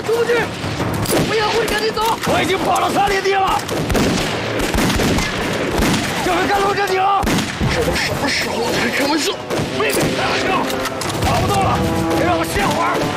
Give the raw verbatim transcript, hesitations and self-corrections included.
出去！不要回，赶紧走！ 我已经跑了三里地了，这回该陆振你了。 这都什么时候了，还开玩笑？ 别别开玩笑，跑不动了，别让我歇会儿。